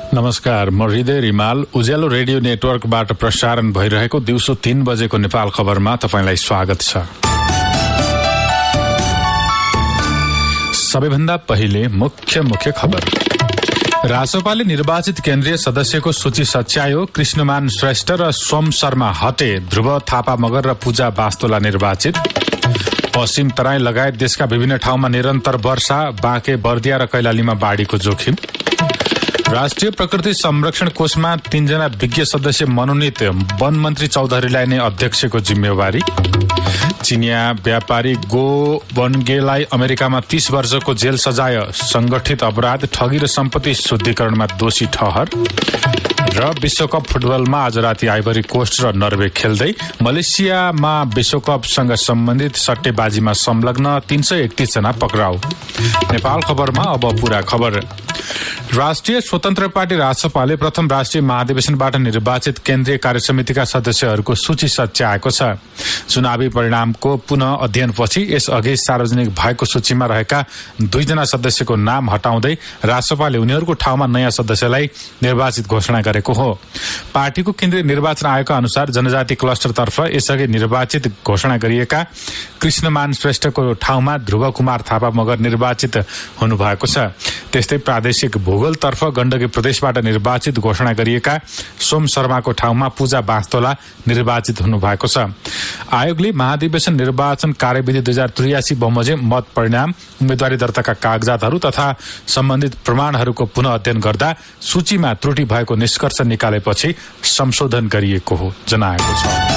नमस्कार, म हृदय रिमाल। उज्यालो रेडियो नेटवर्कबाट प्रसारण भइरहेको दिउँसो 3 बजेको नेपाल खबरमा तपाईंलाई स्वागत छ। सबैभन्दा पहिले मुख्य खबर। रासोपाले निर्वाचित केन्द्रीय सदस्यको सूची सच्यायो। कृष्णमान श्रेष्ठ र सोम शर्मा हटे, ध्रुव थापा मगर र पूजा वास्तोला निर्वाचित। पश्चिम तराई लगायत देशका विभिन्न ठाउँमा निरन्तर वर्षा, बाँके, बर्दिया र कैलालीमा बाढीको जोखिम। राष्ट्रिय प्रकृति संरक्षण कोषमा 3 जना विज्ञ सदस्य मनोनित, वन मन्त्री चौधरीलाई नै अध्यक्षको जिम्मेवारी। चिनिया व्यापारी गो वनगेलाई अमेरिकामा 30 वर्षको जेल सजाय, संगठित अपराध, ठगी र सम्पत्ति शुद्धिकरणमा दोषी ठहर। र विश्वकप फुटबलमा आज राति आइभरी कोस्ट र नर्वे खेल्दै। मलेसियामा विश्वकपसँग सम्बन्धित सट्टेबाजीमा संलग्न 331 जना पक्राउ। नेपाल खबरमा अब पूरा खबर। राष्ट्रिय स्वतन्त्र पार्टी रासपाले प्रथम राष्ट्रिय महाधिवेशनबाट निर्वाचित केन्द्रीय कार्यसमितिका सदस्यहरूको सूची सच्याएको छ। चुनावी परिणामको पुनः अध्ययनपछि यसअघि सार्वजनिक भएको सूचीमा रहेका 2 जना सदस्यको नाम हटाउँदै रासपाले उनीहरूको ठाउँमा नयाँ सदस्यलाई निर्वाचित घोषणा गरेको हो। पार्टीको केन्द्रीय निर्वाचन आयोगका अनुसार जनजाति क्लस्टरतर्फ यसअघि निर्वाचित घोषणा गरिएका कृष्णमान श्रेष्ठको ठाउँमा ध्रुव कुमार थापा मगर निर्वाचित हुनुभएको छ। त्यस्तै प्रादेशिक भूगोलतर्फ गण्डकी प्रदेशबाट निर्वाचित घोषणा गरिएका सोम शर्माको ठाउँमा पूजा वास्तोला निर्वाचित हुनुभएको छ। आयोगले महाधिवेशन निर्वाचन कार्यविधि 2083 बमोजिम मत परिणाम, उम्मेदवारी दर्ताका कागजातहरू तथा सम्बन्धित प्रमाणहरूको पुनः अध्ययन गर्दा सूचीमा त्रुटि भएको निष्कर्ष निकालेपछि संशोधन गरिएको हो जनाएको छ।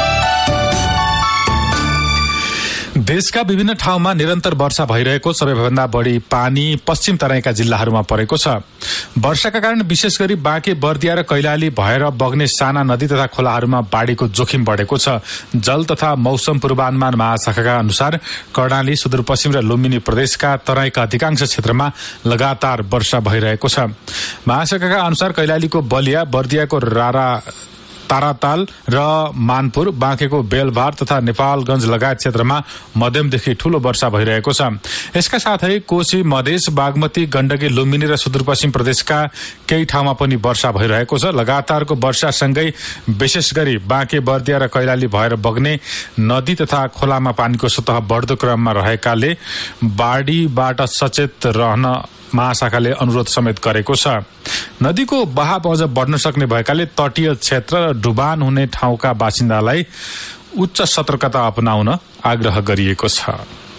देशका विभिन्न ठाउँमा निरन्तर वर्षा भइरहेको, सबैभन्दा बढी पानी पश्चिम तराईका जिल्लाहरूमा परेको छ। वर्षाका कारण विशेष गरी बाँके, बर्दिया र कैलाली भएर बग्ने साना नदी तथा खोलाहरूमा बाढीको जोखिम बढेको छ। जल तथा मौसम पूर्वानुमान महाशाखाका अनुसार कर्णाली, सुदूरपश्चिम र लुम्बिनी प्रदेशका तराईका अधिकांश क्षेत्रमा लगातार वर्षा भइरहेको छ। महाशाखाका अनुसार कैलालीको बलिया, बर्दियाको ताराताल र मानपुर, बाँकेको बेलभार तथा नेपालगञ्ज लगायत क्षेत्रमा मध्यमदेखि ठूलो वर्षा भइरहेको छ। यसका साथै कोशी, मधेस, बागमती, गण्डकी, लुम्बिनी र सुदूरपश्चिम प्रदेशका केही ठाउँमा पनि वर्षा भइरहेको छ। लगातारको वर्षासँगै विशेष गरी बाँके, बर्दिया र कैलाली भएर बग्ने नदी तथा खोलामा पानीको सतह बढ्दो क्रममा रहेकाले बाढीबाट सचेत रहन महाशाखाले अनुरोध समेत गरेको छ। नदीको बहाव अझ बढ्न सक्ने भएकाले तटीय क्षेत्र र डुबान हुने ठाउँका बासिन्दालाई उच्च सतर्कता अपनाउन आग्रह गरिएको छ।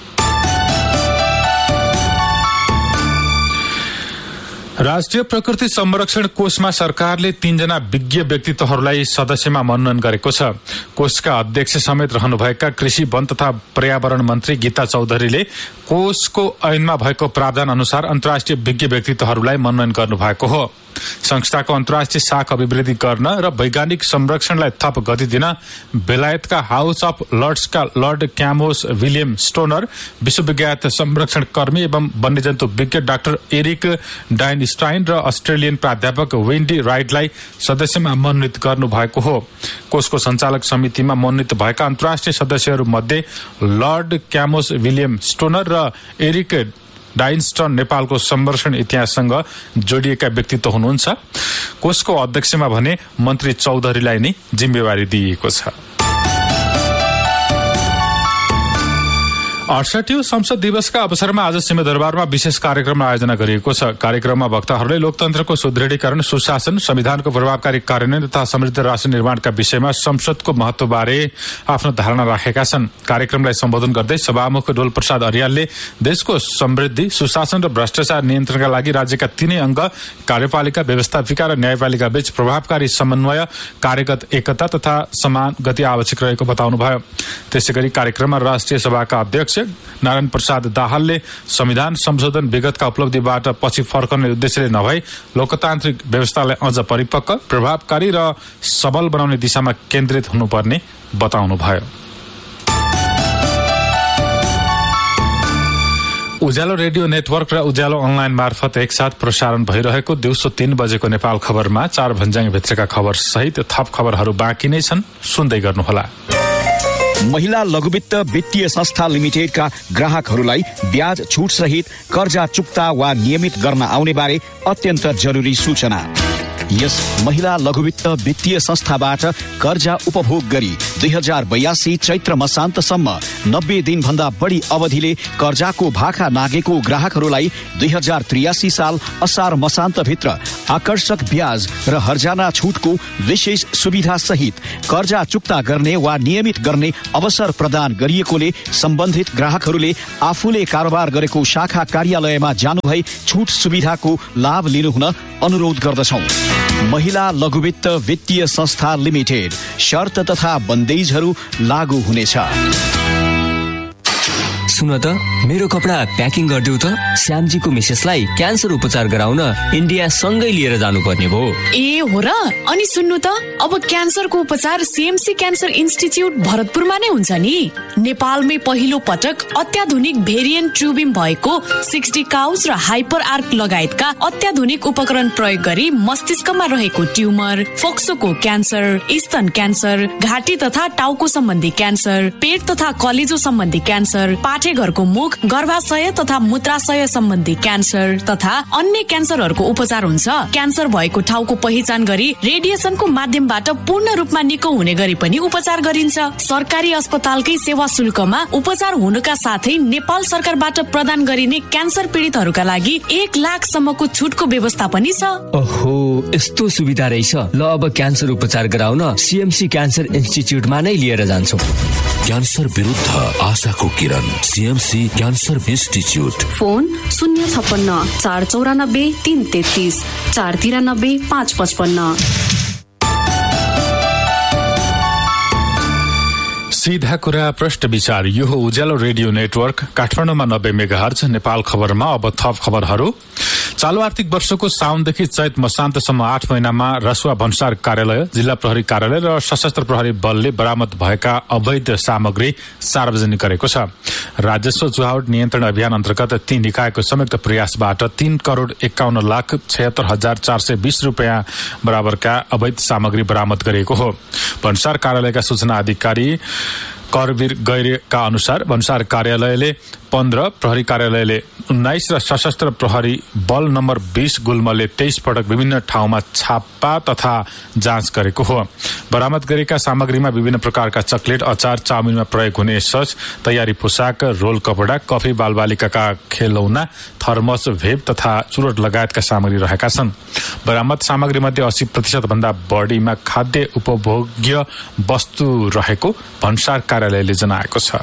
राष्ट्रिय प्रकृति संरक्षण कोषमा सरकारले 3 जना विज्ञ व्यक्तित्वहरूलाई सदस्यमा मनोनयन गरेको छ। कोषका अध्यक्ष समेत रहनुभएका कृषि, वन तथा पर्यावरण मन्त्री गीता चौधरीले कोषको ऐनमा भएको प्रावधान अनुसार अन्तर्राष्ट्रिय विज्ञ व्यक्तित्वहरूलाई मनोनयन गर्नुभएको हो। संस्थाको अन्तर्राष्ट्रिय शाखा अभिवृद्धि गर्न र वैज्ञानिक संरक्षणलाई थप गति दिन बेलायतका house of लर्ड्सका lord क्यामोस William stoner, विश्वविख्यात संरक्षण कर्मी एवं वन्यजन्तु विज्ञ डाक्टर एरिक डाइनस्टाइन र अस्ट्रेलियन प्राध्यापक वेन्डी राइटलाई सदस्यमा मनोनित गर्नुभएको हो। कोषको सञ्चालक समितिमा मनोनित भएका अन्तर्राष्ट्रिय सदस्यहरूमध्ये लर्ड क्यामोस विलियम स्टोनर र एरिक डाइनस्टन नेपालको संरक्षण इतिहाससँग जोडिएका व्यक्तित्व हुनुहुन्छ। कोषको अध्यक्षमा भने मन्त्री चौधरीलाई नै जिम्मेवारी दिइएको छ। 68औं संसद दिवसका अवसरमा आज सिंहदरबारमा विशेष कार्यक्रम आयोजना गरिएको छ। कार्यक्रममा वक्ताहरूले लोकतन्त्रको सुदृढीकरण, सुशासन, संविधानको प्रभावकारी कार्यान्वयन तथा समृद्ध राष्ट्र निर्माणका विषयमा संसदको महत्वबारे आफ्नो धारणा राखेका छन्। कार्यक्रमलाई सम्बोधन गर्दै सभामुख डोल प्रसाद अर्यालले देशको समृद्धि, सुशासन र भ्रष्टाचार नियन्त्रणका लागि राज्यका 3 अंग कार्यपालिका, व्यवस्थापिका र न्यायपालिका बीच प्रभावकारी समन्वय, कार्यगत एकता तथा समान गति आवश्यक रहेको बताउनुभयो। त्यसैगरी कार्यक्रममा राष्ट्रिय सभाका अध्यक्ष नारायण प्रसाद दाहालले संविधान संशोधन विगतका उपलब्धिबाट पछि फर्कने उद्देश्यले नभई लोकतान्त्रिक व्यवस्थालाई अझ परिपक्व, प्रभावकारी र सबल बनाउने दिशामा केन्द्रित हुनुपर्ने बताउनुभयो। उज्यालो रेडियो नेटवर्क र उज्यालो अनलाइन मार्फत एकसाथ प्रसारण भइरहेको दिउँसो 3 बजेको नेपाल खबरमा 4 भन्ज्याङ भित्रका खबर सहित थप खबरहरू बाँकी नै छन्, सुन्दै गर्नुहोला। महिला लघुवित्त वित्तीय संस्था लिमिटेडका ग्राहकहरूलाई ब्याज छुट सहित कर्जा चुक्ता वा नियमित गर्न आउने बारे अत्यन्त जरुरी सूचना। यस महिला लघुवित्त वित्तीय संस्थाबाट कर्जा उपभोग गरी 2082 चैत्र मसान्तसम्म 90 दिनभन्दा बढी अवधिले कर्जाको भाखा नागेको ग्राहकहरूलाई 2083 साल असार मसान्तभित्र आकर्षक ब्याज र हर्जाना छुटको विशेष सुविधा सहित कर्जा चुक्ता गर्ने वा नियमित गर्ने अवसर प्रदान गरिएकोले सम्बन्धित ग्राहकहरूले आफूले कारोबार गरेको शाखा कार्यालयमा जानुभई छुट सुविधाको लाभ लिनुहुन अनुरोध गर्दछौं। महिला लघुवित्त वित्तीय संस्था लिमिटेड। शर्त तथा बन्देजहरू लागू हुनेछ। सुन त मेरो कपडा प्याकिङ गरिदेऊ त। श्यामजीको मिसेसलाई क्यान्सर उपचार गराउन इन्डिया सँगै लिएर जानुपर्ने भयो। ए हो र? अनि सुन्नु त, अब क्यान्सरको उपचार सीएमसी क्यान्सर इन्स्टिच्युट भरतपुरमा नै हुन्छ नि। नेपालमै पहिलो पटक अत्याधुनिक भेरिएन्ट ट्युबिम भएको 60 काउज र हाइपर आर्क लगायतका अत्याधुनिक उपकरण प्रयोग गरी मस्तिष्कमा रहेको ट्युमर, फोक्सोको क्यान्सर, स्तन क्यान्सर, घाँटी तथा टाउको सम्बन्धी क्यान्सर, पेट तथा कलेजो सम्बन्धी क्यान्सर, पाठेघरको मुख, गर्भाशय तथा मूत्राशय सम्बन्धी क्यान्सर तथा अन्य क्यान्सरहरूको उपचार हुन्छ। क्यान्सर भएको ठाउँको पहिचान गरी रेडिएसनको माध्यमबाट पूर्ण रूपमा निको हुने गरी पनि उपचार गरिन्छ। सरकारी अस्पतालकै सेवा शुल्कमा उपचार हुनुका साथै नेपाल सरकारबाट प्रदान गरिने क्यान्सर पीडितहरूका लागि 1 लाखसम्मको छुटको व्यवस्था पनि छ। ओहो, यस्तो सुविधा रहेछ। ल अब क्यान्सर उपचार गराउन सीएमसी क्यान्सर इन्स्टिच्युटमा नै लिएर जान्छु। क्यान्सर विरुद्ध आशाको किरण, सीएमसी क्यान्सर इन्स्टिच्युट। फोन 056 494 333 493 555। सीधा कुरा प्रश्न विचार। यो हो उज्यालो रेडियो नेटवर्क काठमाडौँमा 90 मेगाहर्ज। नेपाल खबरमा अब थप खबरहरू। चालू आर्थिक वर्षको साउनदेखि चैत मसान्तसम्म 8 महिनामा रसुवा भन्सार कार्यालय, जिल्ला प्रहरी कार्यालय र सशस्त्र प्रहरी बलले बरामद भएका अवैध सामग्री सार्वजनिक गरेको छ। राजस्व चुहावट नियन्त्रण अभियान अन्तर्गत 3 निकायको संयुक्त प्रयासबाट 3,51,76,420 रुपियाँ बराबरका अवैध सामग्री बरामद गरिएको हो। भन्सार कार्यालयका सूचना अधिकारी करवीर गैरेका अनुसार भन्सार कार्यालयले 15, प्रहरी कार्यालयले 19 र सशस्त्र प्रहरी बल नम्बर 20 गुल्मले 23 पटक विभिन्न ठाउँमा छापा तथा जाँच गरेको हो। बरामद गरेका सामग्रीमा विभिन्न प्रकारका चकलेट, अचार, चाउमिनमा प्रयोग हुने सस, तयारी पोसाक, रोल कपडा, कफी बालबालिकाका खेलौना, थर्मस, भेप तथा चुरोट लगायतका सामग्री रहेका छन्। बरामद सामग्रीमध्ये 80% भन्दा बढीमा खाद्य उपभोग्य वस्तु रहेको भन्सार कार्यालयले जनाएको छ।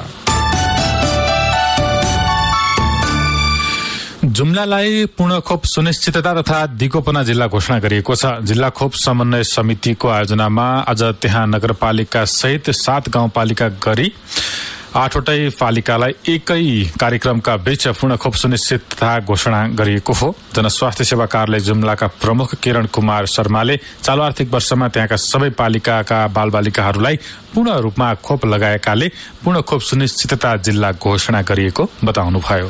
जुम्लालाई पूर्ण खोप सुनिश्चितता तथा दिगोपना जिल्ला घोषणा गरिएको छ। जिल्ला खोप समन्वय समितिको आयोजनामा आज त्यहाँ नगरपालिका सहित 7 गाउँपालिका गरी 8वटै पालिकालाई एकै कार्यक्रमका बीच पूर्ण खोप सुनिश्चितता घोषणा गरिएको हो। जनस्वास्थ्य सेवा कार्यालय जुम्लाका प्रमुख किरण कुमार शर्माले चालू आर्थिक वर्षमा त्यहाँका सबै पालिकाका बालबालिकाहरूलाई पूर्ण रूपमा खोप लगाएकाले पूर्ण खोप सुनिश्चितता जिल्ला घोषणा गरिएको बताउनुभयो।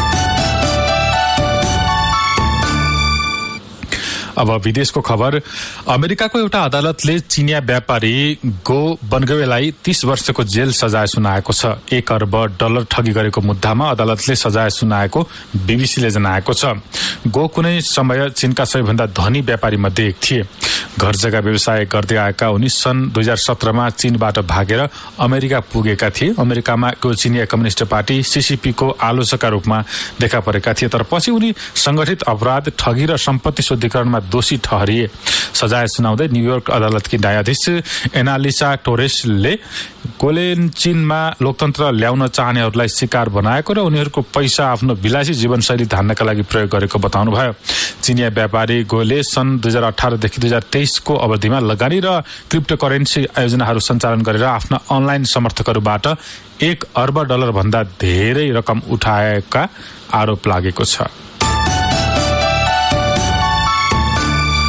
अब विदेशको खबर। अमेरिकाको एउटा अदालतले चिनिया व्यापारी गो बनगवेलाई 30 वर्षको जेल सजाय सुनाएको छ। $1 अर्ब ठगी गरेको मुद्दामा अदालतले सजाय सुनाएको बीबीसीले जनाएको छ। गो कुनै समय चीनका सबैभन्दा धनी व्यापारी मध्ये एक थिए। घर जग्गा व्यवसाय गर्दै आएका उनी सन् 2017मा चीनबाट भागेर अमेरिका पुगेका थिए। अमेरिकामा चिनिया कम्युनिस्ट पार्टी सीसीपीको आलोचकका रूपमा देखा परेका थिए, तर पछि उनी संगठित अपराध, ठगी र सम्पत्ति शुद्धिकरणमा दोषी ठहरिए। सजाय सुनाउँदै न्यूयोर्क अदालतकी न्यायाधीश एनालिसा टोरेसले गोले चीनमा लोकतन्त्र ल्याउन चाहनेहरूलाई शिकार बनाएको र उनीहरूको पैसा आफ्नो विलासी जीवनशैली धान्नका लागि प्रयोग गरेको बताउनुभयो। चिनिया व्यापारी गोले सन् 2018 देखि 2023 को अवधिमा लगानी र क्रिप्टो करेन्सी आयोजनाहरू सञ्चालन गरेर आफ्ना अनलाइन समर्थकहरूबाट $1 अर्ब भन्दा धेरै रकम उठाएका आरोप लागेको छ।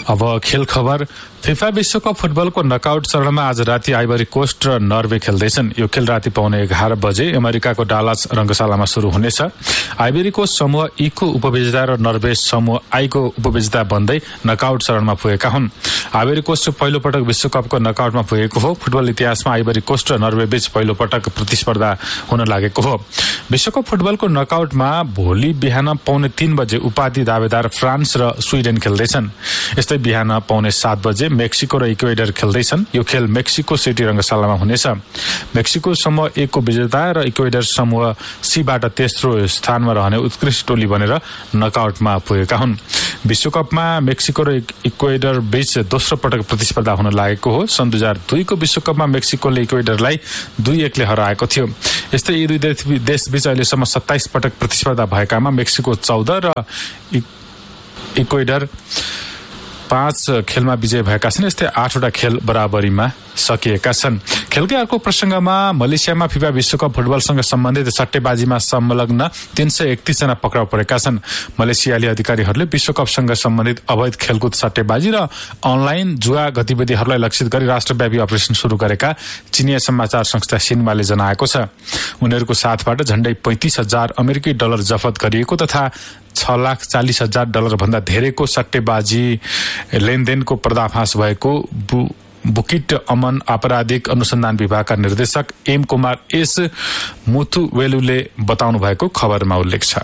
अब खेल खबर। फिफा विश्वकप फुटबलको नकआउट चरणमा आज राति आइभरी कोस्ट र नर्वे खेल्दैछन्। यो खेल राति पाउने 11 बजे अमेरिकाको डालास रंगशालामा शुरू हुनेछ। आइभरी कोस्ट समूह ई को उपविजेता र नर्वे समूह आई को उपविजेता बन्दै नकआउट चरणमा पुगेका हुन्। आइभरी कोस्ट पहिलो पटक विश्वकपको नकआउटमा पुगेको हो। फुटबल इतिहासमा आइभरी कोस्ट र नर्वे बीच पहिलो पटक प्रतिस्पर्धा हुन लागेको हो। विश्वकप फुटबलको नकआउटमा भोलि बिहान 3:15 बजे उपाधि दावेदार फ्रान्स र स्विडेन खेल्दैछन्। यस्तै बिहान 7:15 बजे मेक्सिको र इक्वेडर खेल्दैछन्। यो खेल मेक्सिको सिटी रंगशालामा हुनेछ। मेक्सिको समूह ए को विजेता र इक्वेडर समूह सीबाट तेस्रो स्थानमा रहने उत्कृष्ट टोली बनेर नकआउटमा पुगेका हुन्। विश्वकपमा मेक्सिको र इक्वेडर बीच दोस्रो पटक प्रतिस्पर्धा हुन लागेको हो। सन् 2002 को विश्वकपमा मेक्सिकोले इक्वेडरलाई 2-1 ले हराएको थियो। यस्तै यी दुई देशबीच अहिलेसम्म 27 पटक प्रतिस्पर्धा भएकामा मेक्सिको 14 र इक्वेडर 5 खेलमा विजय भएका छन्। यस्तै 8वटा खेल बराबरीमा सकिएका छन्। खेलकै अर्को प्रसंगमा मलेसियामा फिफा विश्वकप फुटबलसँग सम्बन्धित सट्टेबाजीमा संलग्न 331 जना पक्राउ परेका छन्। मलेसियाली अधिकारीहरूले विश्वकपसँग सम्बन्धित अवैध खेलकुद सट्टेबाजी र अनलाइन जुवा गतिविधिहरूलाई लक्षित गरी राष्ट्रव्यापी अपरेसन शुरू गरेका चिनिया समाचार संस्था सिन्वाले जनाएको छ। उनीहरूको साथबाट झण्डै 35,000 अमेरिकी डलर जफत गरिएको तथा $6,40,000 भन्दा धेरैको सट्टेबाजी लेनदेनको पर्दाफाश भएको बुकिट अमन आपराधिक अनुसन्धान विभागका निर्देशक एम कुमार एस मुथुवेलुले बताउनु भएको खबरमा उल्लेख छ।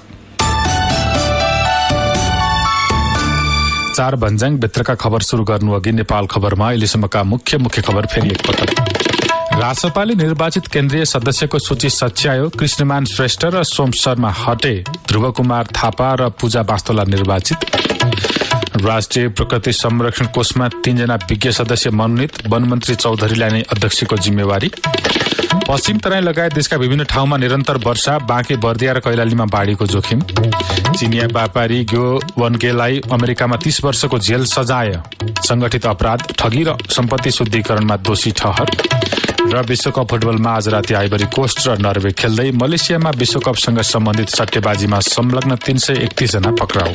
4 भन्ज्याङ भित्रका खबर शुरू गर्नु अघि नेपाल खबरमा अहिलेसम्मका मुख्य खबर फेरि एकपटक। रासपाले निर्वाचित केन्द्रीय सदस्यको सूची सच्यायो। कृष्णमान श्रेष्ठ र सोम शर्मा हटे। ध्रुव कुमार थापा र पूजा बास्तोला निर्वाचित। राष्ट्रिय प्रकृति संरक्षण कोषमा 3 जना विज्ञ सदस्य मनोनित। वनमन्त्री चौधरीलाई नै अध्यक्षको जिम्मेवारी। पश्चिम तराई लगायत देशका विभिन्न ठाउँमा निरन्तर वर्षा। बाँके बर्दिया र कैलालीमा बाढीको जोखिम। चिनिया व्यापारी ग्यो वनगेलाई अमेरिकामा 30 वर्षको जेल सजाय। संगठित अपराध, ठगी र सम्पत्ति शुद्धिकरणमा दोषी ठहर। र विश्वकप फुटबलमा आज राति आइभरी कोस्ट र नर्वे खेल्दै मलेसियामा विश्वकपसँग सम्बन्धित सट्टेबाजीमा संलग्न 331 जना पक्राउ।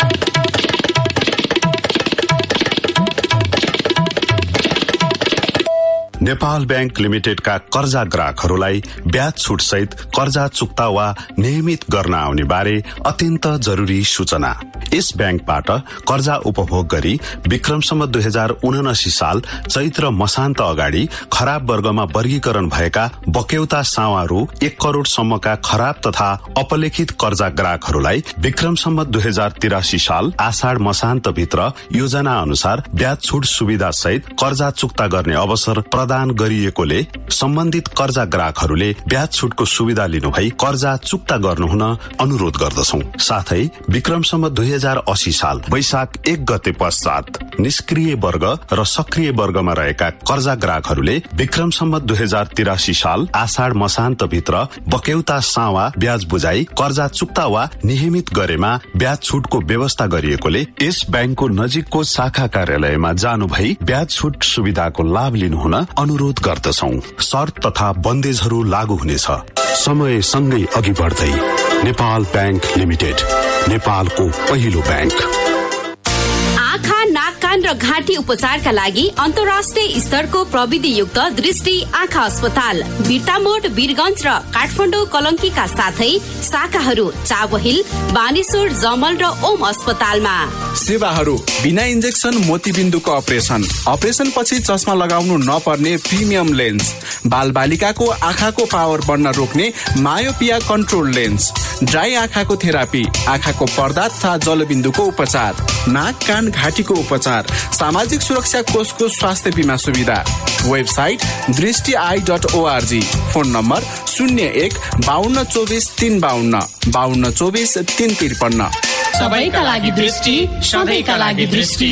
नेपाल बैंक लिमिटेडका कर्जा ग्राहकहरूलाई ब्याज छुट सहित कर्जा चुक्ता वा नियमित गर्न आउने बारे अत्यन्त जरुरी सूचना। यस बैंकबाट कर्जा उपभोग गरी विक्रमसम्म 2079 साल चैत्र मसान्त अगाडि खराब वर्गमा वर्गीकरण भएका बक्यौता सावारू 1 करोड़ सम्मका खराब तथा अपलेखित कर्जा ग्राहकहरूलाई विक्रमसम्म 2083 साल आषाढ मसान्त भित्र योजना अनुसार ब्याज छुट सुविधा सहित कर्जा चुक्ता गर्ने अवसर प्रदान गरिएकोले सम्बन्धित कर्जा ग्राहकहरूले ब्याज छुटको सुविधा लिनुभई कर्जा चुक्ता गर्नुहुन अनुरोध गर्दछौं। साथै विक्रमसम्म 2080 साल वैशाख 1 गते पश्चात निष्क्रिय वर्ग र सक्रिय वर्गमा रहेका कर्जा ग्राहकहरूले विक्रमसम्म 2083 साल आषाढ मसान्त भित्र बक्यौता सावा ब्याज बुझाई कर्जा चुक्ता वा नियमित गरेमा ब्याज छुटको व्यवस्था गरिएकोले यस बैंकको नजिकको शाखा कार्यालयमा जानु भई ब्याज छुट सुविधाको लाभ लिनुहुन अनुरोध गर्दछौं। शर्त तथा बन्देजहरू लागू हुनेछ। समय सँगै अघि बढ्दै नेपाल बैंक लिमिटेड, नेपालको पहिलो बैंक। आँखा, नाक, कान र घाँटी उपचारका लागि अन्तर्राष्ट्रिय स्तरको प्रविधियुक्त दृष्टि आँखा अस्पताल बिर्तामोड, वीरगञ्ज र काठमाडौँ कलङ्कीका साथै शाखाहरू चाबहिल, बानेश्वर, जमल र ओम अस्पतालमा। सेवाहरू बिना इन्जेक्सन मोतीबिन्दुको अपरेसन पछि चस्मा लगाउनु नपर्ने प्रिमियम लेन्स, बालबालिकाको आँखाको पावर बढ्न रोक्ने मायोपिया कन्ट्रोल लेन्स, ड्राई आँखाको थेरापी, आँखाको पर्दा तथा जलबिन्दुको उपचार, नाक, कान, घाँटीको उपचार, सामाजिक सुरक्षा कोषको स्वास्थ्य बीमा सुविधा। वेबसाइट दृष्टि.org। Phone number 01-5224-352 5224-353। सबैका लागि दृष्टि, सधैँका लागि दृष्टि।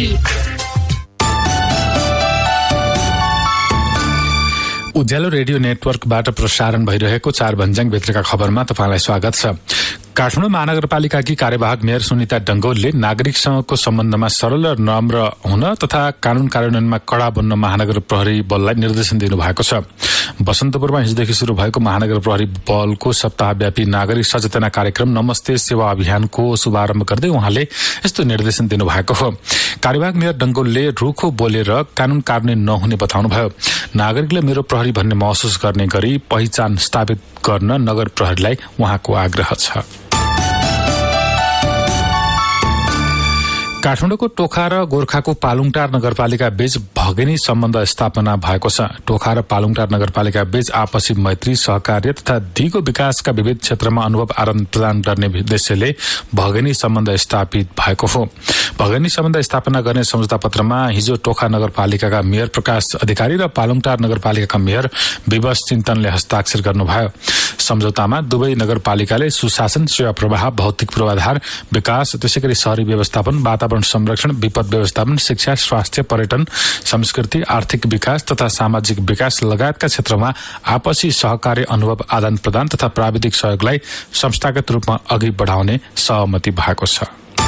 उज्यालो रेडियो नेटवर्कबाट प्रसारण भइरहेको 4 भन्ज्याङ भित्रका खबरमा तपाईलाई स्वागत छ। काठमाडौँ महानगरपालिकाकी कार्यवाहक मेयर सुनिता डंगोलले नागरिकसँगको सम्बन्धमा सरल र नम्र हुन तथा कानून कार्यान्वयनमा कड़ा बन्न महानगर प्रहरी बललाई निर्देशन दिनुभएको छ। बसन्तपुरमा हिजोदेखि शुरू भएको महानगर प्रहरी बलको सप्ताहव्यापी नागरिक सचेतना कार्यक्रम नमस्ते सेवा अभियानको शुभारम्भ गर्दै उहाँले यस्तो निर्देशन दिनुभएको हो। कार्यवाहक मेयर डंगोलले रुखो बोलेर कानून कार्यान्वयन नहुने बताउनुभयो। नागरिकले मेरो प्रहरी भन्ने महसुस गर्ने गरी पहिचान स्थापित गर्न नगर प्रहरीलाई उहाँको आग्रह छ। काठमाडौँको टोखा र गोर्खाको पालुङटार नगरपालिका बीच भगेनी सम्बन्ध स्थापना भएको छ। टोखा र पालुङटार नगरपालिका बीच आपसी मैत्री, सहकार्य तथा दिगो विकासका विविध क्षेत्रमा अनुभव आदान प्रदान गर्ने उद्देश्यले भगेनी सम्बन्ध स्थापित भएको हो। भगेनी सम्बन्ध स्थापना गर्ने सम्झौता पत्रमा हिजो टोखा नगरपालिकाका मेयर प्रकाश अधिकारी र पालुङटार नगरपालिकाका मेयर विवश चिन्तनले हस्ताक्षर गर्नुभयो। सम्झौतामा दुवै नगरपालिकाले सुशासन, सेवा प्रवाह, भौतिक पूर्वाधार विकास, त्यसैगरी शहरी व्यवस्थापन, वातावरण संरक्षण, विपद व्यवस्थापन, शिक्षा, स्वास्थ्य, पर्यटन, संस्कृति, आर्थिक विकास तथा सामाजिक विकास लगायतका क्षेत्रमा आपसी सहकार्य, अनुभव आदान प्रदान तथा प्राविधिक सहयोगलाई संस्थागत रूपमा अघि बढाउने सहमति भएको छ।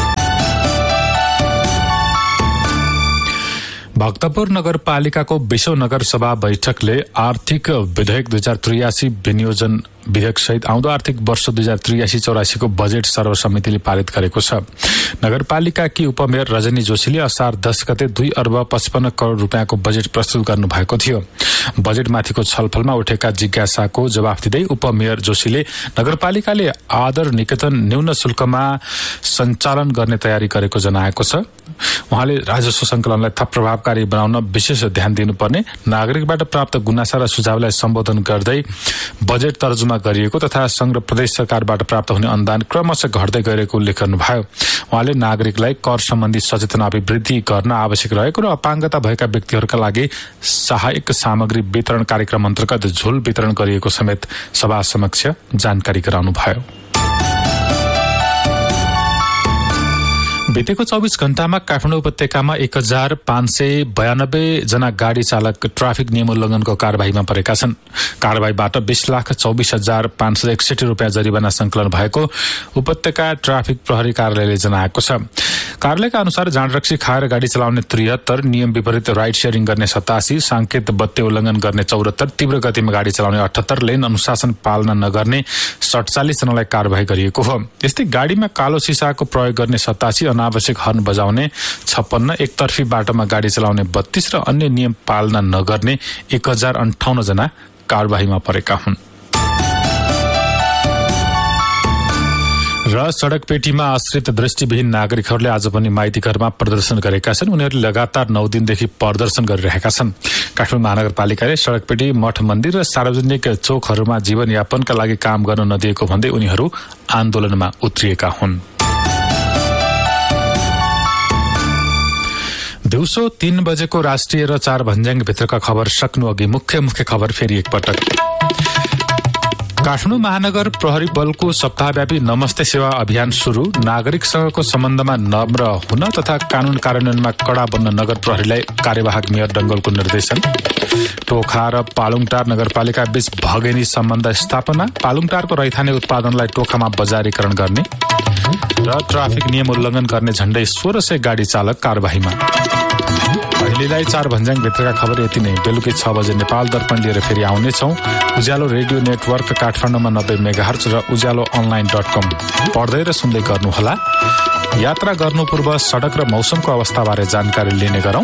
भक्तपुर नगरपालिकाको 20औं नगरसभा बैठकले आर्थिक विधेयक 2083 विनियोजन विधेयक सहित आउँदो आर्थिक वर्ष 2083-84 को बजेट सर्वसम्मतिले पारित गरेको छ। नगरपालिकाकी उपमेयर रजनी जोशीले असार 10 गते 2 अर्ब 55 करोड़ रुपियाँको बजेट प्रस्तुत गर्नुभएको थियो। बजेटमाथिको छलफलमा उठेका जिज्ञासाको जवाफ दिँदै उपमेयर जोशीले नगरपालिकाले आदर निकेतन न्यून शुल्कमा सञ्चालन गर्ने तयारी गरेको जनाएको छ। उहाँले राजस्व संकलनलाई थप प्रभावकारी बनाउन विशेष ध्यान दिनुपर्ने, नागरिकबाट प्राप्त गुनासा र सुझावलाई सम्बोधन गर्दै बजेट तर्जुमा गरिएको तथा संघ र प्रदेश सरकारबाट प्राप्त हुने अनुदान क्रमशः घट्दै गएको उल्लेख गर्नुभयो। उहाँले नागरिकलाई कर सम्बन्धी सचेतना अभिवृद्धि गर्न आवश्यक रहेको र अपाङ्गता भएका व्यक्तिहरूका लागि सहायक सामग्री वितरण कार्यक्रम अन्तर्गत झोल वितरण गरिएको समेत सभा समक्ष जानकारी गराउनुभयो। बितेको 24 घण्टामा काठमाडौँ उपत्यकामा 1592 जना गाड़ी चालक ट्राफिक नियम उल्लंघनको कार्यवाहीमा परेका छन्। कार्यवाहीबाट 20,24,561 रुपियाँ जरिवाना संकलन भएको उपत्यका ट्राफिक प्रहरी कार्यालयले जनाएको छ। कार्यालयका अनुसार जाँडरक्सी खाएर गाड़ी चलाउने 73, नियम विपरीत राइड शेयरिङ गर्ने 87, सांकेत बत्ती उल्लंघन गर्ने 74, तीव्र गतिमा गाड़ी चलाउने 78, लेन अनुशासन पालना नगर्ने 47 जनालाई कार्यवाही गरिएको हो। यस्तै गाड़ीमा कालो सिसाको प्रयोग गर्ने 87, अनावश्यक हर्न बजाउने 56, एकतर्फी बाटोमा गाड़ी चलाउने 32 र अन्य नियम पालना नगर्ने 1058 जना कार्यवाहीमा परेका हुन्। र सड़क पेटीमा आश्रित दृष्टिविहीन नागरिकहरूले आज पनि माइती घरमा प्रदर्शन गरेका छन्। उनीहरूले लगातार 9 दिनदेखि प्रदर्शन गरिरहेका छन्। काठमाडौँ महानगरपालिकाले सड़क पेटी, मठ मन्दिर र सार्वजनिक चोकहरूमा जीवनयापनका लागि काम गर्न नदिएको भन्दै उनीहरू आन्दोलनमा उत्रिएका हुन्। दिउँसो 3 बजेको राष्ट्रिय र 4 भन्ज्याङ भित्रका खबर सक्नु अघि मुख्य खबर फेरि एकपटक। काठमाडौँ महानगर प्रहरी बलको सप्ताहव्यापी नमस्ते सेवा अभियान शुरू, नागरिकसँगको सम्बन्धमा नम्र हुन तथा कानून कार्यान्वयनमा कड़ा बन्न नगर प्रहरीलाई कार्यवाहक मेयर डंगोलको निर्देशन। टोखा र पालुङटार नगरपालिका बीच भगेनी सम्बन्ध स्थापना, पालुङटारको रैथाने उत्पादनलाई टोखामा बजारीकरण गर्ने र ट्राफिक नियम उल्लंघन गर्ने झण्डै 1600 गाड़ी चालक कार्यवाहीमा। अहिलेलाई 4 भन्ज्याङ भित्रका खबर यति नै। बेलुकी 6 बजे नेपाल दर्पण लिएर फेरि आउनेछौं। उज्यालो रेडियो नेटवर्क काठमाडौँमा 90 मेगाहर्ज र उज्यालो online.com पढ्दै र सुन्दै गर्नुहोला। यात्रा गर्नु पूर्व सड़क र मौसमको अवस्थाबारे जानकारी लिने गरौं।